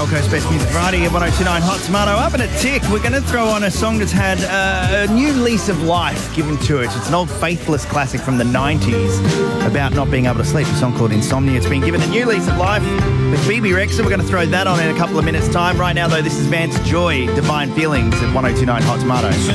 Gold Coast Best Music Variety at 102.9 Hot Tomato. Up in a tick, we're going to throw on a song that's had a new lease of life given to it. It's an old Faithless classic from the 90s about not being able to sleep, a song called Insomnia. It's been given a new lease of life with Bebe Rexha. We're going to throw that on in a couple of minutes' time. Right now, though, this is Vance Joy, Divine Feelings at 102.9 Hot Tomato.